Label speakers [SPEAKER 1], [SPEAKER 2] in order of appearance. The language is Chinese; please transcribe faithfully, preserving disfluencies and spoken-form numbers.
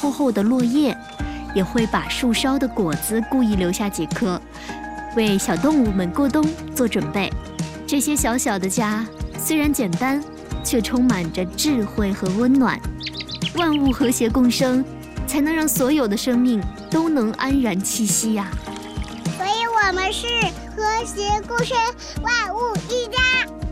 [SPEAKER 1] 厚厚的落叶，也会把树梢的果子故意留下几颗，为小动物们过冬做准备。这些小小的家虽然简单，却充满着智慧和温暖。万物和谐共生，才能让所有的生命都能安然栖息呀、
[SPEAKER 2] 所以我们是和谐共生，万物一家。